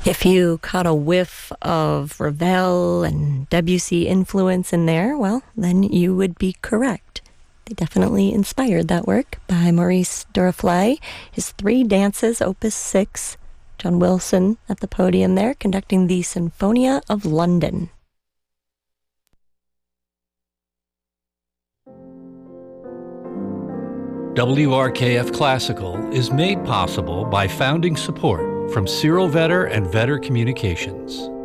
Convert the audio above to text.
If you caught a whiff of Ravel and Debussy influence in there, well, then you would be correct. They definitely inspired that work by Maurice Duruflé. His Three Dances, Opus 6. John Wilson at the podium there, conducting the Sinfonia of London. WRKF Classical is made possible by founding support from Cyril Vetter and Vetter Communications.